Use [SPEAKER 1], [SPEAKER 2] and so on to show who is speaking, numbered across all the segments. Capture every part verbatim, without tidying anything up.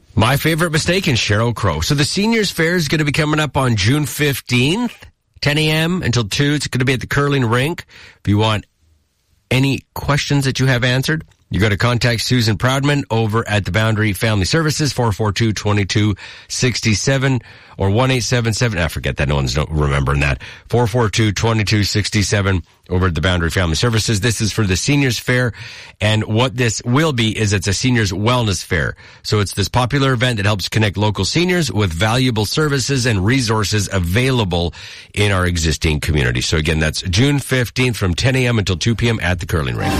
[SPEAKER 1] My favorite mistake in Sheryl Crow. So the Seniors Fair is going to be coming up on June fifteenth, ten a.m. until two. It's going to be at the curling rink. If you want any questions that you have answered, you got to contact Susan Proudman over at the Boundary Family Services, four four two, two two six seven, or one eight seven seven. I forget that. No one's remembering that. four four two, two two six seven over at the Boundary Family Services. This is for the Seniors Fair, and what this will be is it's a Seniors Wellness Fair. So it's this popular event that helps connect local seniors with valuable services and resources available in our existing community. So again, that's June fifteenth from ten a.m. until two p.m. at the curling rink.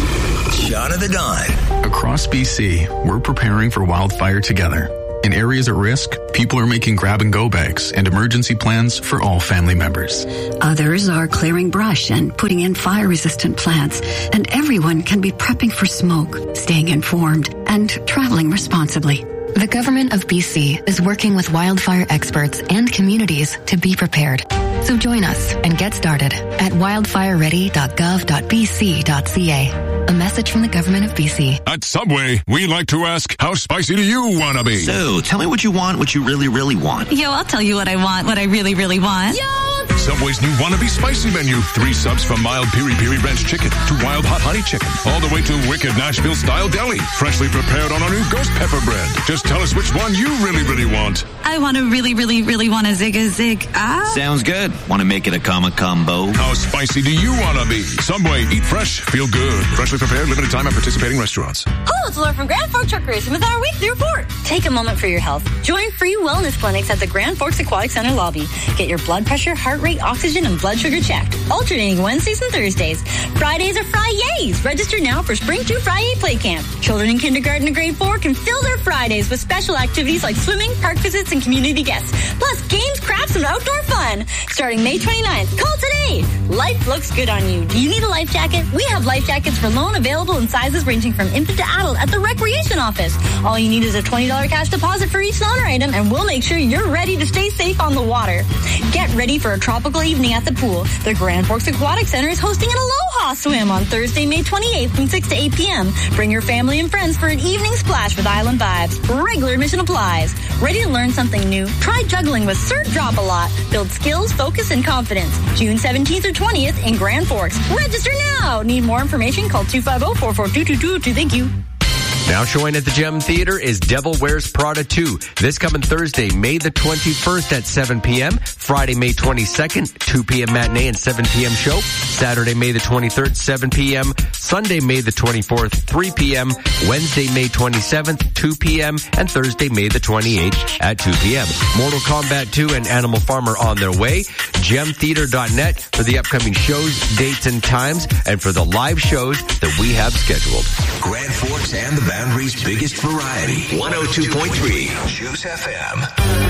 [SPEAKER 2] Shot of the Dawn.
[SPEAKER 3] Across B C, we're preparing for wildfire together. In areas at risk, people are making grab-and-go bags and emergency plans for all family members.
[SPEAKER 4] Others are clearing brush and putting in fire-resistant plants. And everyone can be prepping for smoke, staying informed, and traveling responsibly.
[SPEAKER 5] The government of B C is working with wildfire experts and communities to be prepared. So join us and get started at wildfire ready dot gov dot b c dot c a. A message from the government of B C.
[SPEAKER 6] At Subway, we like to ask, how spicy do you want to be?
[SPEAKER 2] So, tell me what you want, what you really, really want.
[SPEAKER 7] Yo, I'll tell you what I want, what I really, really want. Yo!
[SPEAKER 6] Subway's new Wannabe Spicy menu. Three subs from mild piri-piri ranch chicken to wild hot honey chicken. All the way to wicked Nashville-style deli. Freshly prepared on our new ghost pepper bread. Just tell us which one you really, really want.
[SPEAKER 7] I want to really, really, really want a zig a zig. Ah.
[SPEAKER 2] Sounds good. Want to make it a comma combo?
[SPEAKER 6] How spicy do you want to be? Subway, eat fresh, feel good. Freshly prepared, limited time at participating restaurants.
[SPEAKER 8] Hello, it's Laura from Grand Forks Recreation with our weekly report. Take a moment for your health. Join free wellness clinics at the Grand Forks Aquatic Center lobby. Get your blood pressure, heart rate, oxygen, and blood sugar checked. Alternating Wednesdays and Thursdays. Fridays are Fri-Yays. Register now for Spring two Fri-Yay Play Camp. Children in kindergarten to grade four can fill their Fridays with special activities like swimming, park visits, and community guests. Plus games, crafts, and outdoor fun. Starting May twenty-ninth. Call today. Life looks good on you. Do you need a life jacket? We have life jackets for loan available in sizes ranging from infant to adult at the Recreation Office. All you need is a twenty dollars cash deposit for each loaner item, and we'll make sure you're ready to stay safe on the water. Get ready for a tropical evening at the pool. The Grand Forks Aquatic Center is hosting an Aloha Swim on Thursday, May twenty-eighth from six to eight p.m. Bring your family and friends for an evening splash with Island Vibes. Regular admission applies. Ready to learn something new? Try juggling with Surf Drop a Lot. Build skills, focus, and confidence. June seventeenth through twentieth in Grand Forks. Register now. Need more information? Call two five zero, four four two two two two. Thank you.
[SPEAKER 1] Now showing at the Gem Theater is Devil Wears Prada two. This coming Thursday, May the twenty-first at seven p.m. Friday, May twenty-second, two p.m. matinee and seven p.m. show. Saturday, May the twenty-third, seven p.m. Sunday, May the twenty-fourth, three p.m. Wednesday, May twenty-seventh, two p.m. and Thursday, May the twenty-eighth at two p.m. Mortal Kombat two and Animal Farmer on their way. gem theater dot net for the upcoming shows, dates, and times, and for the live shows that we have scheduled.
[SPEAKER 2] Grand Forks and the Boundary's biggest variety. one oh two point three Juice F M.